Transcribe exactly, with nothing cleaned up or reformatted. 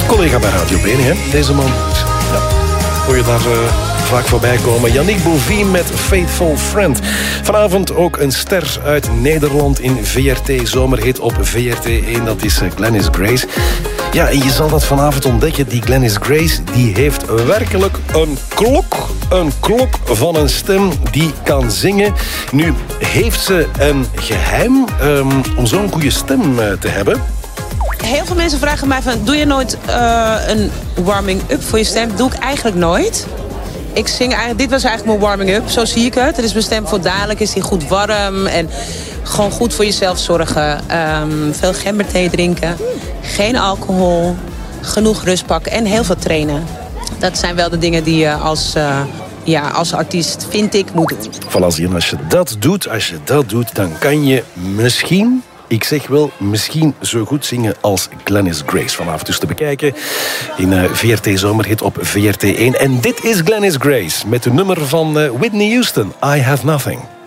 Collega bij Radio Benen, hè? Deze man. Ja. Hoor je daar uh, vaak voorbij komen. Yannick Bouvin met Faithful Friend. Vanavond ook een ster uit Nederland in V R T Zomerhit op V R T één. Dat is uh, Glennis Grace. Ja, en je zal dat vanavond ontdekken. Die Glennis Grace, die heeft werkelijk een klok. Een klok van een stem die kan zingen. Nu, heeft ze een geheim um, om zo'n goede stem uh, te hebben? Heel veel mensen vragen mij van, doe je nooit uh, een warming-up voor je stem? Dat doe ik eigenlijk nooit. Ik zing eigenlijk, dit was eigenlijk mijn warming-up, zo zie ik het. Het is mijn stem voor dadelijk, is die goed warm en gewoon goed voor jezelf zorgen. Um, veel gemberthee drinken, geen alcohol, genoeg rust pakken en heel veel trainen. Dat zijn wel de dingen die je als, uh, ja, als artiest, vind ik, moet doen. Voilà, en als je dat doet, als je dat doet, dan kan je misschien... Ik zeg wel, misschien zo goed zingen als Glennis Grace. Vanavond dus te bekijken in uh, V R T Zomerhit op V R T één. En dit is Glennis Grace met de nummer van uh, Whitney Houston, I Have Nothing.